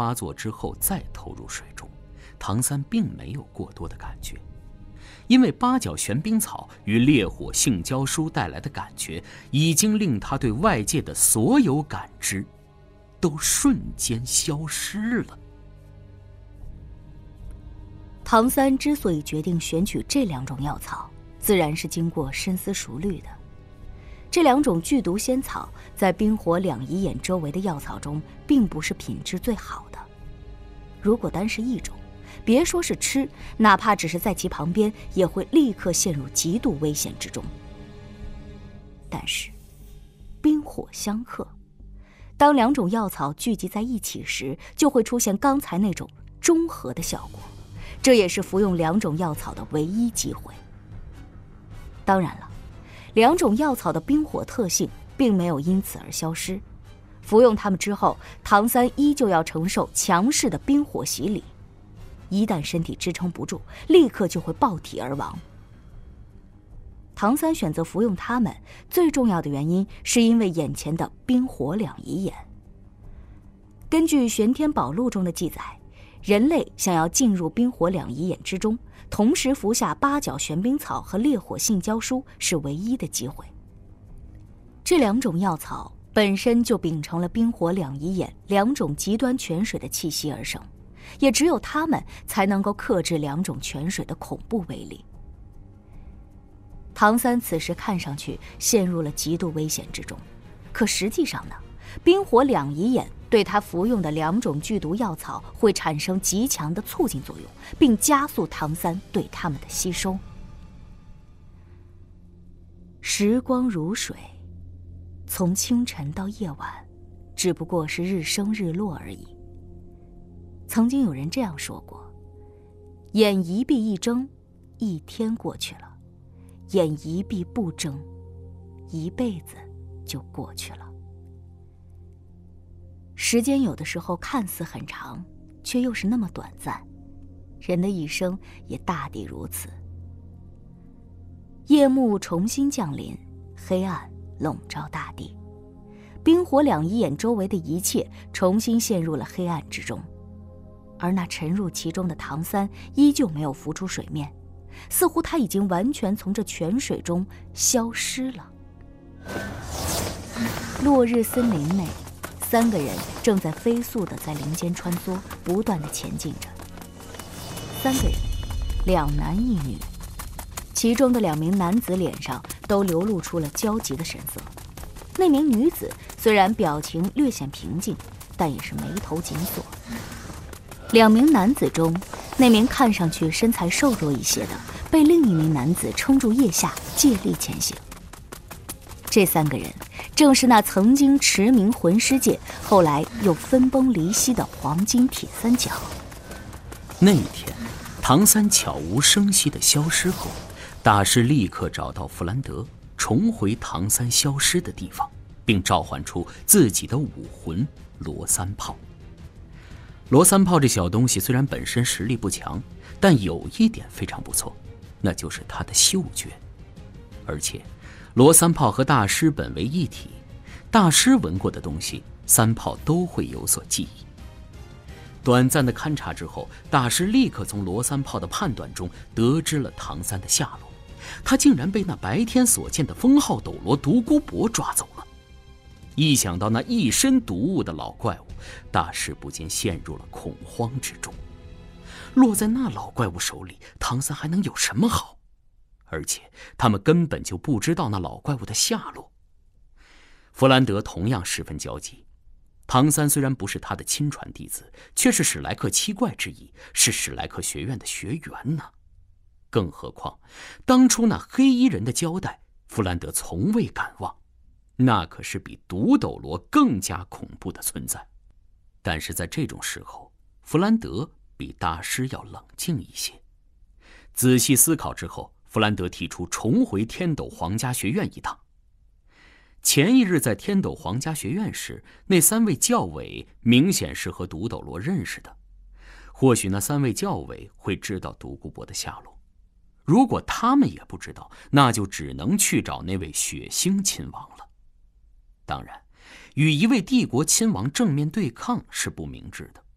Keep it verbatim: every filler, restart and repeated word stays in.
发作之后再投入水中，唐三并没有过多的感觉，因为八角玄冰草与烈火性交书带来的感觉，已经令他对外界的所有感知都瞬间消失了。 唐三之所以决定选取这两种药草，自然是经过深思熟虑的。这两种剧毒仙草在冰火两仪眼周围的药草中并不是品质最好的，如果单是一种，别说是吃，哪怕只是在其旁边，也会立刻陷入极度危险之中。但是冰火相克，当两种药草聚集在一起时，就会出现刚才那种中和的效果，这也是服用两种药草的唯一机会。当然了，两种药草的冰火特性并没有因此而消失，服用它们之后，唐三依旧要承受强势的冰火洗礼，一旦身体支撑不住，立刻就会爆体而亡。唐三选择服用它们，最重要的原因是因为眼前的冰火两仪眼。根据《玄天宝录》中的记载，人类想要进入冰火两仪眼之中，同时服下八角玄冰草和烈火性交书是唯一的机会。这两种药草本身就秉承了冰火两仪眼两种极端泉水的气息而生，也只有它们才能够克制两种泉水的恐怖威力。唐三此时看上去陷入了极度危险之中，可实际上呢，冰火两仪眼对他服用的两种剧毒药草会产生极强的促进作用，并加速唐三对它们的吸收。时光如水，从清晨到夜晚，只不过是日升日落而已。曾经有人这样说过，眼一闭一睁，一天过去了；眼一闭不睁，一辈子就过去了。时间有的时候看似很长，却又是那么短暂，人的一生也大抵如此。夜幕重新降临，黑暗笼罩大地，冰火两仪眼周围的一切重新陷入了黑暗之中，而那沉入其中的唐三依旧没有浮出水面，似乎他已经完全从这泉水中消失了。落日森林内，三个人正在飞速地在林间穿梭，不断地前进着。三个人，两男一女，其中的两名男子脸上都流露出了焦急的神色。那名女子虽然表情略显平静，但也是眉头紧锁。两名男子中，那名看上去身材瘦弱一些的，被另一名男子撑住腋下，借力前行。这三个人正是那曾经驰名魂师界，后来又分崩离析的黄金铁三角。 那一天，唐三悄无声息地消失后，大师立刻找到弗兰德，重回唐三消失的地方，并召唤出自己的武魂罗三炮。罗三炮这小东西虽然本身实力不强，但有一点非常不错，那就是它的嗅觉。而且罗三炮和大师本为一体，大师闻过的东西，三炮都会有所记忆。短暂的勘察之后，大师立刻从罗三炮的判断中得知了唐三的下落，他竟然被那白天所见的封号斗罗独孤博抓走了。一想到那一身毒物的老怪物，大师不禁陷入了恐慌之中。落在那老怪物手里，唐三还能有什么好？而且他们根本就不知道那老怪物的下落。弗兰德同样十分焦急。唐三虽然不是他的亲传弟子，却是史莱克七怪之一，是史莱克学院的学员呢。更何况当初那黑衣人的交代，弗兰德从未敢忘，那可是比毒斗罗更加恐怖的存在。但是在这种时候，弗兰德比大师要冷静一些。仔细思考之后，弗兰德提出重回天斗皇家学院一趟。前一日在天斗皇家学院时，那三位教委明显是和毒斗罗认识的，或许那三位教委会知道独孤博的下落。如果他们也不知道，那就只能去找那位血腥亲王了。当然，与一位帝国亲王正面对抗是不明智的。